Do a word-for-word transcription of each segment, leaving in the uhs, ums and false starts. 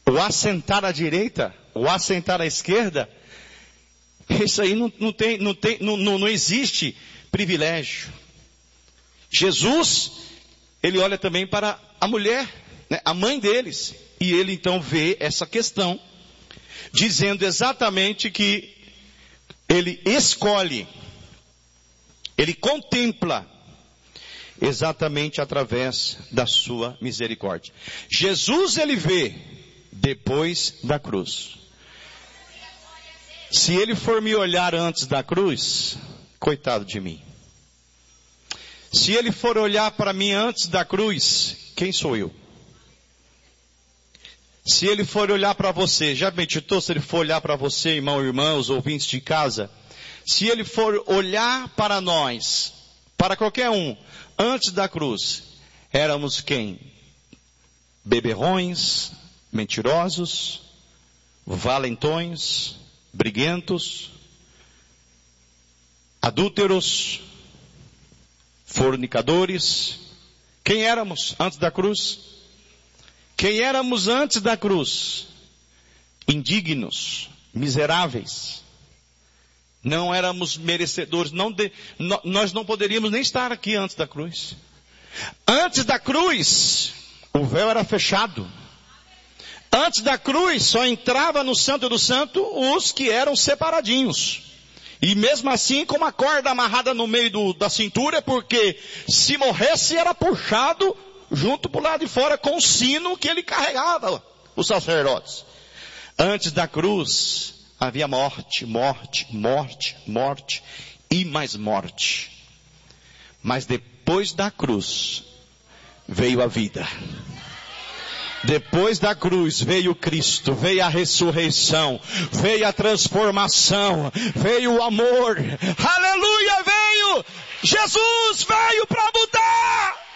o assentar à direita, o assentar à esquerda, isso aí não, não, tem, não, tem, não, não, não existe privilégio. Jesus, ele olha também para a mulher, né, a mãe deles, e ele então vê essa questão, dizendo exatamente que ele escolhe, ele contempla, exatamente através da sua misericórdia. Jesus ele vê depois da cruz. Se ele for me olhar antes da cruz, coitado de mim. Se ele for olhar para mim antes da cruz, quem sou eu? Se ele for olhar para você, já meditou se ele for olhar para você, irmão, irmã, os ouvintes de casa? Se ele for olhar para nós, para qualquer um, antes da cruz, éramos quem? Beberrões, mentirosos, valentões, briguentos, adúlteros, fornicadores. Quem éramos antes da cruz? Quem éramos antes da cruz? Indignos, miseráveis. Não éramos merecedores. Não de, no, nós não poderíamos nem estar aqui antes da cruz. Antes da cruz, o véu era fechado. Antes da cruz, só entrava no Santo do Santo os que eram separadinhos. E mesmo assim, com uma corda amarrada no meio do, da cintura, porque se morresse era puxado junto para o lado de fora com o sino que ele carregava, os sacerdotes. Antes da cruz, havia morte, morte, morte, morte e mais morte. Mas depois da cruz, veio a vida. Depois da cruz veio Cristo, veio a ressurreição, veio a transformação, veio o amor. Aleluia, veio! Jesus veio para mudar!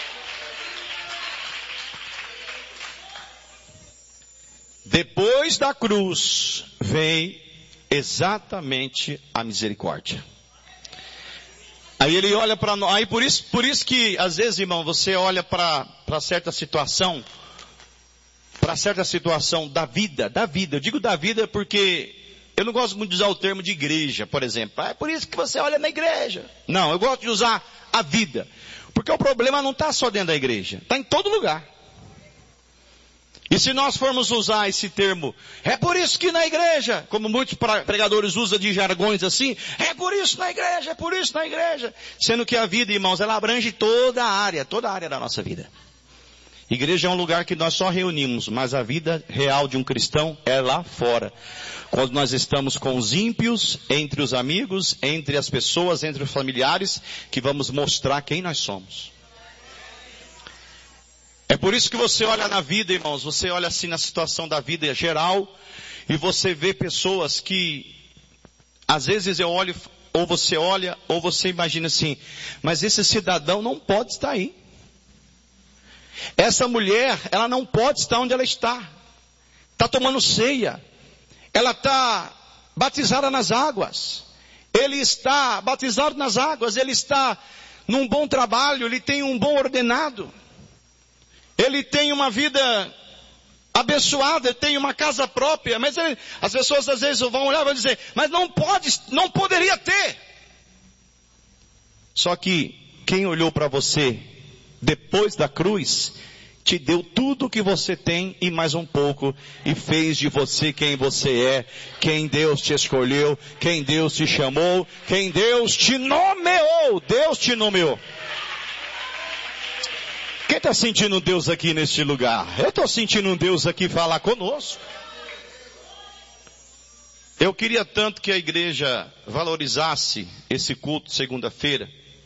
Depois da cruz vem exatamente a misericórdia. Aí ele olha para nós, aí por isso, por isso que às vezes, irmão, você olha para para certa situação, para certa situação da vida, da vida. Eu digo da vida porque eu não gosto muito de usar o termo de igreja, por exemplo. Ah, é por isso que você olha na igreja. Não, eu gosto de usar a vida. Porque o problema não está só dentro da igreja, está em todo lugar. E se nós formos usar esse termo, é por isso que na igreja, como muitos pregadores usam de jargões assim, é por isso na igreja, é por isso na igreja. Sendo que a vida, irmãos, ela abrange toda a área, toda a área da nossa vida. Igreja é um lugar que nós só reunimos, mas a vida real de um cristão é lá fora. Quando nós estamos com os ímpios, entre os amigos, entre as pessoas, entre os familiares, que vamos mostrar quem nós somos. É por isso que você olha na vida, irmãos, você olha assim na situação da vida geral, e você vê pessoas que, às vezes eu olho, ou você olha, ou você imagina assim, mas esse cidadão não pode estar aí. Essa mulher, ela não pode estar onde ela está. Está tomando ceia. Ela está batizada nas águas. Ele está batizado nas águas. Ele está num bom trabalho. Ele tem um bom ordenado. Ele tem uma vida abençoada. Ele tem uma casa própria. Mas ele, as pessoas às vezes vão olhar e vão dizer, mas não pode, não poderia ter. Só que quem olhou para você depois da cruz, te deu tudo o que você tem e mais um pouco, e fez de você quem você é, quem Deus te escolheu, quem Deus te chamou, quem Deus te nomeou. Deus te nomeou. Quem está sentindo Deus aqui neste lugar? Eu estou sentindo um Deus aqui falar conosco. Eu queria tanto que a igreja valorizasse esse culto de segunda-feira.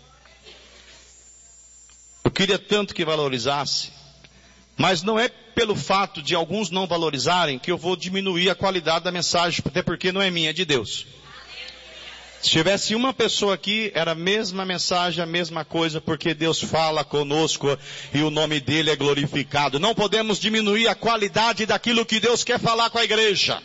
Eu queria tanto que valorizasse, mas não é pelo fato de alguns não valorizarem que eu vou diminuir a qualidade da mensagem, até porque não é minha, é de Deus. Se tivesse uma pessoa aqui, era a mesma mensagem, a mesma coisa, porque Deus fala conosco e o nome dele é glorificado. Não podemos diminuir a qualidade daquilo que Deus quer falar com a igreja.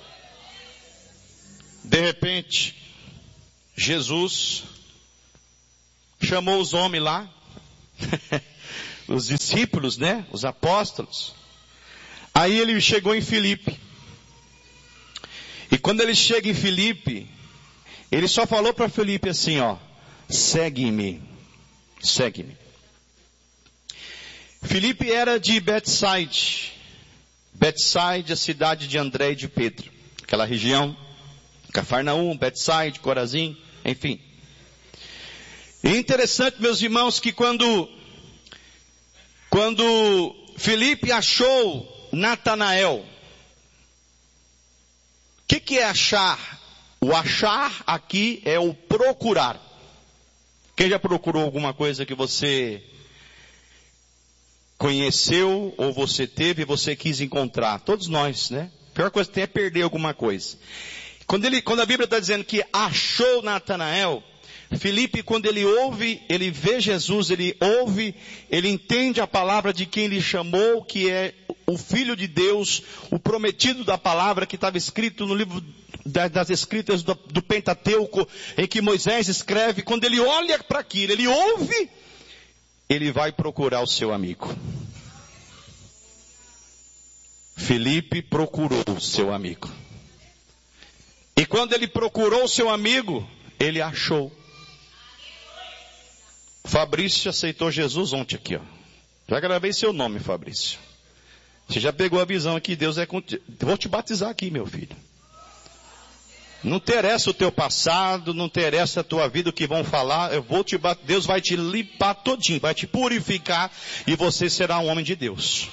De repente, Jesus chamou os homens lá, os discípulos, né? Os apóstolos. Aí ele chegou em Filipe. E quando ele chega em Filipe, ele só falou para Filipe assim, ó, segue-me, segue-me. Filipe era de Betsaide. Betsaide, a cidade de André e de Pedro. Aquela região, Cafarnaum, Betsaide, Corazim, enfim. E é interessante, meus irmãos, que quando, quando Filipe achou Natanael, o que, que é achar? O achar aqui é o procurar. Quem já procurou alguma coisa que você conheceu ou você teve e você quis encontrar? Todos nós, né? A pior coisa que tem é perder alguma coisa. Quando, ele, quando a Bíblia está dizendo que achou Natanael, Filipe, quando ele ouve, ele vê Jesus, ele ouve, ele entende a palavra de quem ele chamou, que é o Filho de Deus, o prometido da palavra que estava escrito no livro das escritas do, do Pentateuco, em que Moisés escreve. Quando ele olha para aquilo, ele ouve, ele vai procurar o seu amigo. Filipe procurou o seu amigo. E quando ele procurou o seu amigo, ele achou. Fabrício aceitou Jesus ontem aqui, ó. Já gravei seu nome, Fabrício. Você já pegou a visão aqui, Deus é contigo. Vou te batizar aqui, meu filho. Não interessa o teu passado, não interessa a tua vida, o que vão falar, eu vou te bat... Deus vai te limpar todinho, vai te purificar e você será um homem de Deus.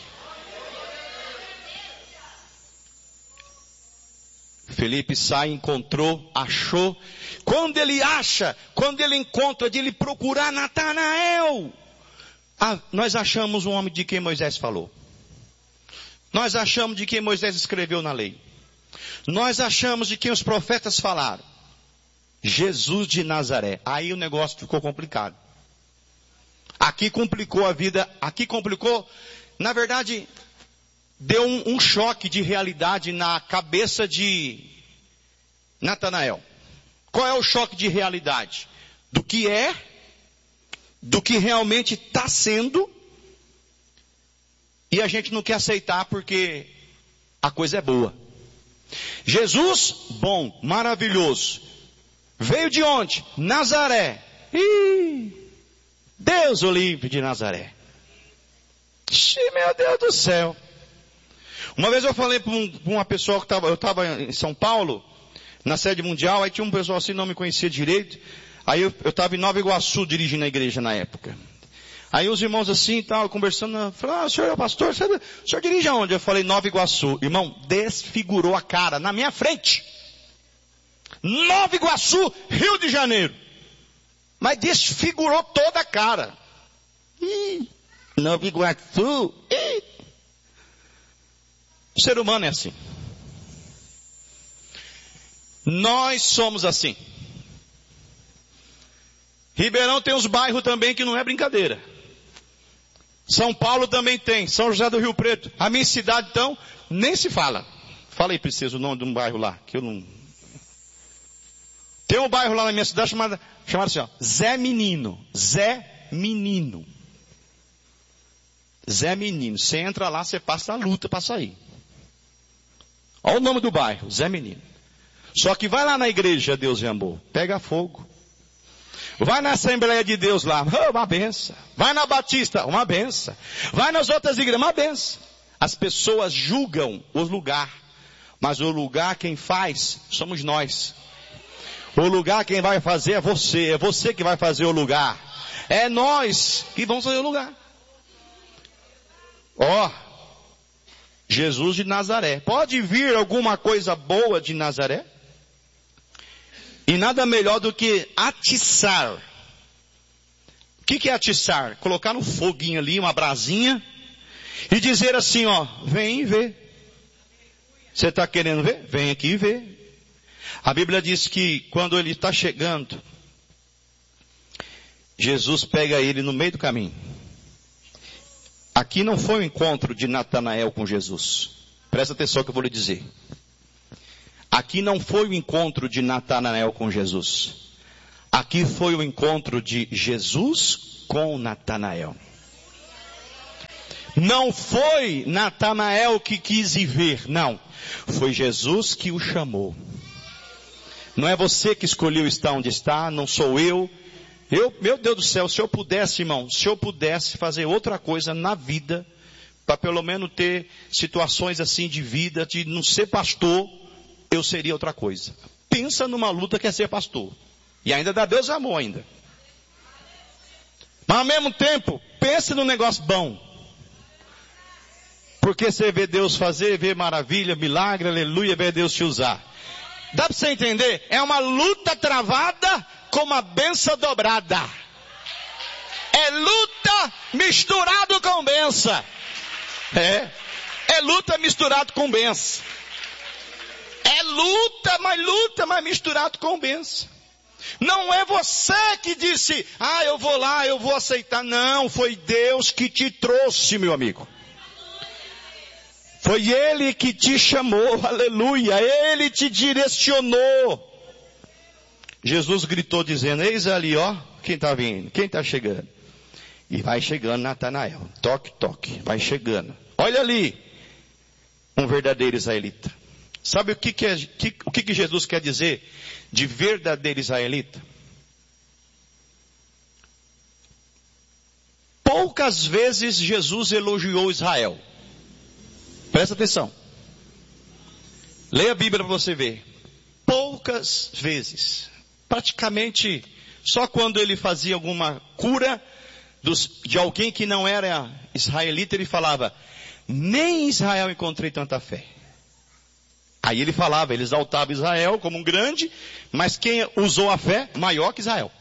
Filipe sai, encontrou, achou. Quando ele acha, quando ele encontra, de ele procurar Natanael, ah, nós achamos um homem de quem Moisés falou. Nós achamos de quem Moisés escreveu na lei. Nós achamos de quem os profetas falaram. Jesus de Nazaré. Aí o negócio ficou complicado. Aqui complicou a vida, aqui complicou, na verdade, deu um, um choque de realidade na cabeça de Natanael. Qual é o choque de realidade? Do que é, do que realmente está sendo, e a gente não quer aceitar porque a coisa é boa. Jesus, bom, maravilhoso. Veio de onde? Nazaré. Ih, Deus o livre de Nazaré. Ixi, meu Deus do céu. Uma vez eu falei para um, uma pessoa que estava, eu estava em São Paulo, na sede mundial, aí tinha um pessoal assim, não me conhecia direito. Aí eu estava em Nova Iguaçu dirigindo a igreja na época. Aí os irmãos assim e tal, conversando, falaram, ah, o senhor é o pastor, você, o senhor dirige aonde? Eu falei, Nova Iguaçu. Irmão, desfigurou a cara na minha frente. Nova Iguaçu, Rio de Janeiro. Mas desfigurou toda a cara. Ih, Nova Iguaçu. Ih. O ser humano é assim. Nós somos assim. Ribeirão tem uns bairros também que não é brincadeira. São Paulo também tem. São José do Rio Preto. A minha cidade, então, nem se fala. Fala aí, princesa, o nome de um bairro lá, que eu não... Tem um bairro lá na minha cidade chamado, chamado assim, ó, Zé Menino. Zé Menino. Zé Menino. Você entra lá, você passa a luta para sair. Olha o nome do bairro, Zé Menino. Só que vai lá na igreja, Deus e amor, pega fogo. Vai na Assembleia de Deus lá, uma benção. Vai na Batista, uma benção. Vai nas outras igrejas, uma benção. As pessoas julgam o lugar, mas o lugar quem faz somos nós. O lugar quem vai fazer é você, é você que vai fazer o lugar. É nós que vamos fazer o lugar. Ó, oh, Jesus de Nazaré. Pode vir alguma coisa boa de Nazaré? E nada melhor do que atiçar. O que, que é atiçar? Colocar no foguinho ali, uma brasinha, e dizer assim, ó, vem e vê. Você está querendo ver? Vem aqui e vê. A Bíblia diz que quando ele está chegando, Jesus pega ele no meio do caminho. Aqui não foi o encontro de Natanael com Jesus. Presta atenção que eu vou lhe dizer. Aqui não foi o encontro de Natanael com Jesus. Aqui foi o encontro de Jesus com Natanael. Não foi Natanael que quis ir ver, não. Foi Jesus que o chamou. Não é você que escolheu estar onde está, não sou eu. Eu, meu Deus do céu, se eu pudesse, irmão, se eu pudesse fazer outra coisa na vida, para pelo menos ter situações assim de vida, de não ser pastor, eu seria outra coisa. Pensa numa luta que é ser pastor. E ainda dá Deus amor ainda. Mas ao mesmo tempo, pense num negócio bom. Porque você vê Deus fazer, vê maravilha, milagre, aleluia, vê Deus te usar. Dá para você entender? É uma luta travada com uma benção dobrada. É luta misturado com benção. É. É luta misturado com benção. É luta, mas luta, mas misturado com benção. Não é você que disse, ah, eu vou lá, eu vou aceitar. Não, foi Deus que te trouxe, meu amigo. Foi Ele que te chamou, aleluia, Ele te direcionou. Jesus gritou dizendo, eis ali, ó, quem está vindo, quem está chegando. E vai chegando Natanael, toque, toque, vai chegando. Olha ali, um verdadeiro israelita. Sabe o que, que, é, que, o que, que Jesus quer dizer de verdadeiro israelita? Poucas vezes Jesus elogiou Israel. Presta atenção. Leia a Bíblia para você ver. Poucas vezes. Praticamente só quando ele fazia alguma cura dos, de alguém que não era israelita, ele falava, nem em Israel encontrei tanta fé. Aí ele falava, ele exaltava Israel como um grande, mas quem usou a fé, maior que Israel.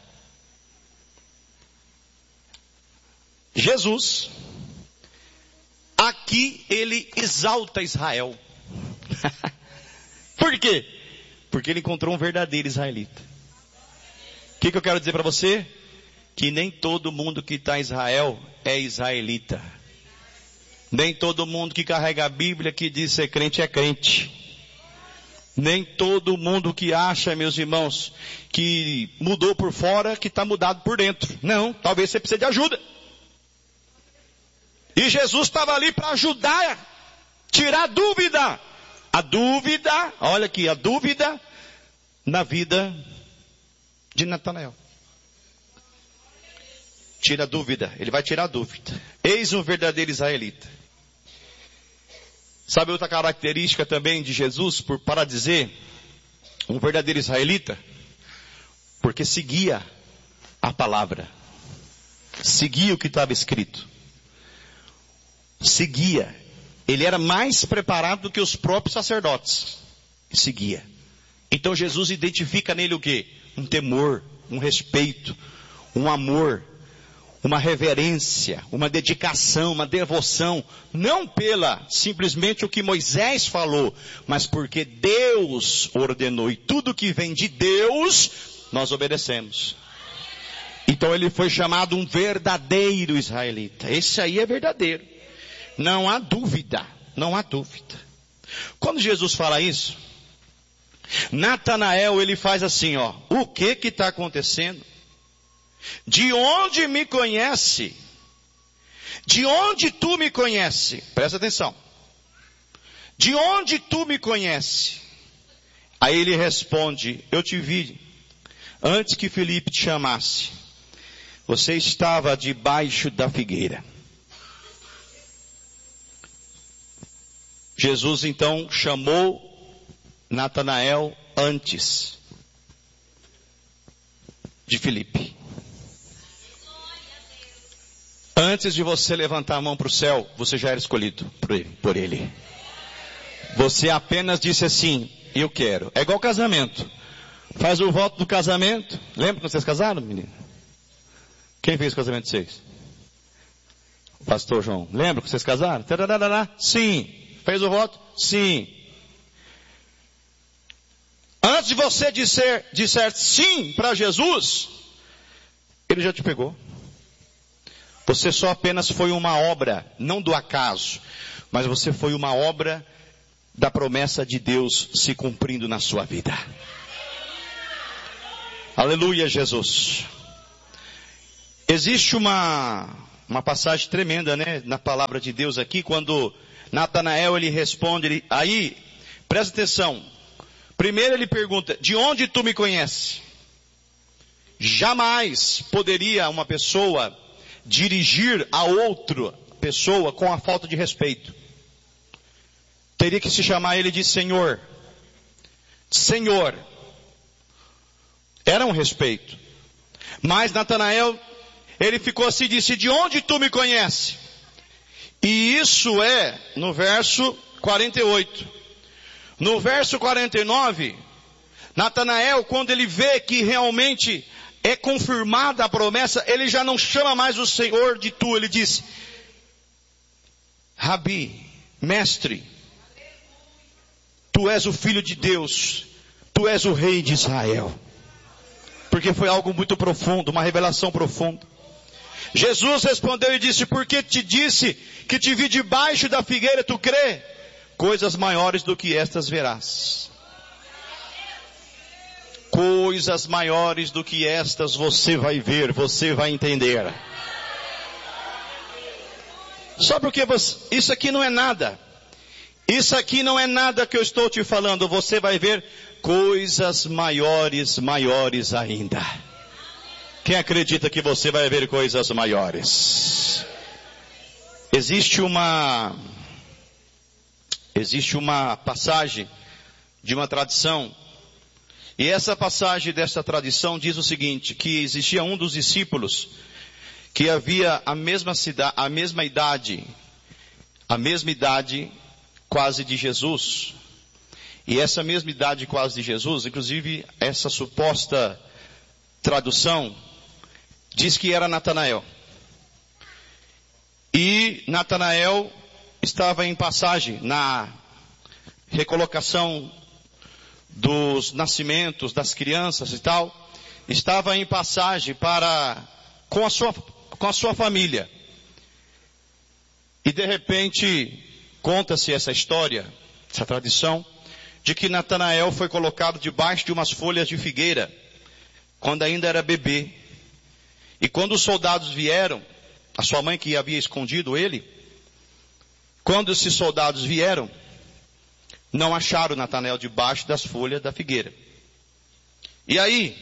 Jesus, aqui ele exalta Israel. Por quê? Porque ele encontrou um verdadeiro israelita. O que, que eu quero dizer para você? Que nem todo mundo que está em Israel é israelita. Nem todo mundo que carrega a Bíblia que diz ser crente é crente. Nem todo mundo que acha, meus irmãos, que mudou por fora, que está mudado por dentro. Não, talvez você precise de ajuda. E Jesus estava ali para ajudar, tirar dúvida. A dúvida, olha aqui, a dúvida na vida de Natanael. Tira a dúvida, ele vai tirar a dúvida. Eis um verdadeiro israelita. Sabe outra característica também de Jesus, por, para dizer, um verdadeiro israelita? Porque seguia a palavra. Seguia o que estava escrito. Seguia. Ele era mais preparado do que os próprios sacerdotes. Seguia. Então Jesus identifica nele o quê? Um temor, um respeito, um amor, uma reverência, uma dedicação, uma devoção, não pela simplesmente o que Moisés falou, mas porque Deus ordenou, e tudo que vem de Deus, nós obedecemos. Então ele foi chamado um verdadeiro israelita. Esse aí é verdadeiro. Não há dúvida, não há dúvida. Quando Jesus fala isso, Natanael ele faz assim, ó, o que que está acontecendo? De onde me conhece? De onde tu me conhece? Presta atenção. De onde tu me conhece? Aí ele responde, eu te vi antes que Filipe te chamasse. Você estava debaixo da figueira. Jesus então chamou Natanael antes de Filipe. Antes de você levantar a mão para o céu, você já era escolhido por ele. Você apenas disse assim, eu quero. É igual casamento. Faz o voto do casamento. Lembra quando vocês casaram, menino? Quem fez o casamento de vocês? O pastor João. Lembra que vocês casaram? Sim. Fez o voto? Sim. Antes de você dizer, dizer sim para Jesus, ele já te pegou. Você só apenas foi uma obra, não do acaso, mas você foi uma obra da promessa de Deus se cumprindo na sua vida. Aleluia, Jesus. Existe uma, uma passagem tremenda, né? Na palavra de Deus aqui, quando Natanael ele responde, ele, aí, presta atenção. Primeiro ele pergunta, de onde tu me conheces? Jamais poderia uma pessoa dirigir a outra pessoa com a falta de respeito. Teria que se chamar ele de Senhor. Senhor. Era um respeito. Mas Natanael, ele ficou assim e disse, de onde tu me conheces? E isso é no verso quarenta e oito. No verso quarenta e nove, Natanael, quando ele vê que realmente é confirmada a promessa, ele já não chama mais o Senhor de tu, ele diz, Rabi, mestre, tu és o Filho de Deus, tu és o Rei de Israel. Porque foi algo muito profundo, uma revelação profunda. Jesus respondeu e disse, porque te disse que te vi debaixo da figueira, tu crê? Coisas maiores do que estas verás. Coisas maiores do que estas você vai ver, você vai entender. Só porque você, isso aqui não é nada. Isso aqui não é nada que eu estou te falando. Você vai ver coisas maiores, maiores ainda. Quem acredita que você vai ver coisas maiores? Existe uma, existe uma passagem de uma tradição. E essa passagem dessa tradição diz o seguinte, que existia um dos discípulos que havia a mesma cidade, a mesma idade, a mesma idade quase de Jesus. E essa mesma idade quase de Jesus, inclusive essa suposta tradução, diz que era Natanael. E Natanael estava em passagem na recolocação dos nascimentos das crianças e tal, estava em passagem para com a sua com a sua família. E de repente conta-se essa história, essa tradição, de que Natanael foi colocado debaixo de umas folhas de figueira, quando ainda era bebê. E quando os soldados vieram, a sua mãe que havia escondido ele, quando esses soldados vieram, não acharam Natanael debaixo das folhas da figueira. E aí,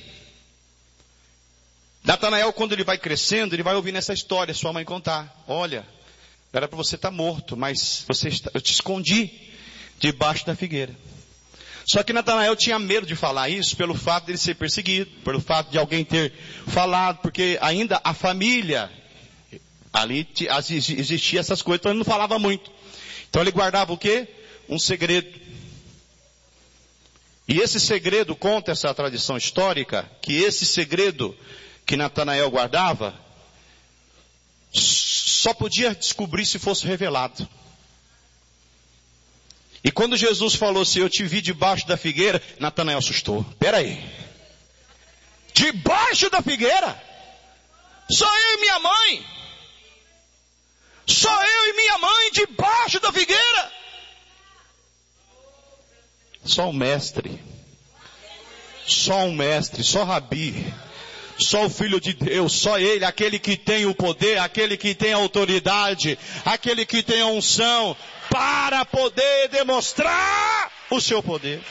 Natanael, quando ele vai crescendo, ele vai ouvindo essa história, sua mãe contar. Olha, era para você estar morto, mas você está, eu te escondi debaixo da figueira. Só que Natanael tinha medo de falar isso pelo fato de ele ser perseguido, pelo fato de alguém ter falado, porque ainda a família, ali existia essas coisas, então ele não falava muito. Então ele guardava o quê? Um segredo. E esse segredo, conta essa tradição histórica, que esse segredo que Natanael guardava, só podia descobrir se fosse revelado. E quando Jesus falou assim, eu te vi debaixo da figueira, Natanael assustou. Peraí. Debaixo da figueira? Só eu e minha mãe? Só eu e minha mãe debaixo da figueira? Só um mestre. Só um mestre, só Rabi. Só o Filho de Deus, só Ele, aquele que tem o poder, aquele que tem a autoridade, aquele que tem a unção, para poder demonstrar o seu poder.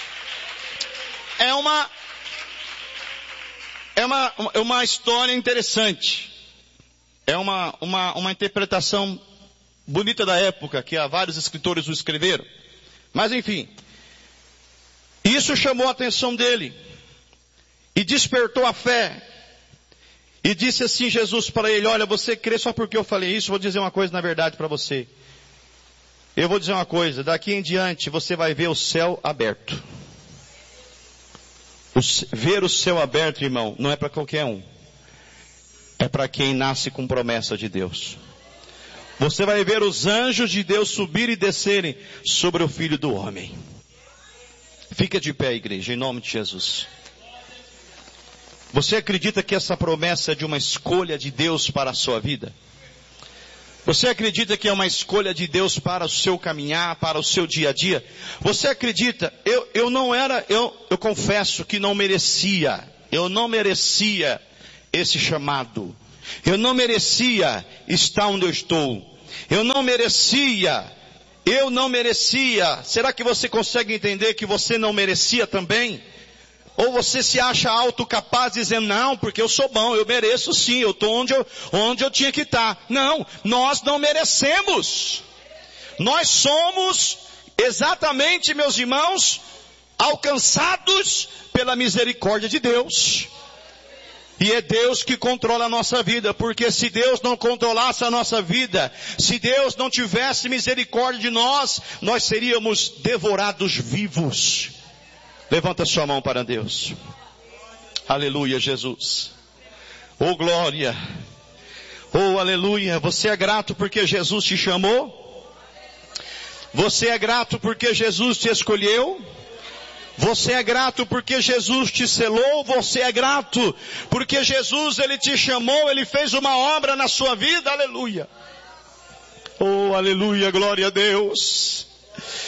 É uma, é uma, uma história interessante. É uma, uma, uma interpretação bonita da época, que há vários escritores o escreveram. Mas enfim, isso chamou a atenção dele. E despertou a fé. E disse assim Jesus para ele, olha, você crê só porque eu falei isso? Vou dizer uma coisa na verdade para você. Eu vou dizer uma coisa, daqui em diante você vai ver o céu aberto. O, ver o céu aberto, irmão, não é para qualquer um. É para quem nasce com promessa de Deus. Você vai ver os anjos de Deus subir e descerem sobre o Filho do Homem. Fica de pé, igreja, em nome de Jesus. Você acredita que essa promessa é de uma escolha de Deus para a sua vida? Você acredita que é uma escolha de Deus para o seu caminhar, para o seu dia a dia? Você acredita? Eu, eu não era, eu, eu confesso que não merecia, eu não merecia esse chamado. Eu não merecia estar onde eu estou. Eu não merecia, eu não merecia. Será que você consegue entender que você não merecia também? Ou você se acha autocapaz dizendo, não, porque eu sou bom, eu mereço sim, eu estou onde eu, onde eu tinha que estar. Não, nós não merecemos. Nós somos exatamente, meus irmãos, alcançados pela misericórdia de Deus. E é Deus que controla a nossa vida, porque se Deus não controlasse a nossa vida, se Deus não tivesse misericórdia de nós, nós seríamos devorados vivos. Levanta sua mão para Deus. Aleluia, Jesus. Oh, glória. Oh, aleluia. Você é grato porque Jesus te chamou? Você é grato porque Jesus te escolheu? Você é grato porque Jesus te selou? Você é grato porque Jesus, Ele te chamou, Ele fez uma obra na sua vida? Aleluia. Oh, aleluia, glória a Deus.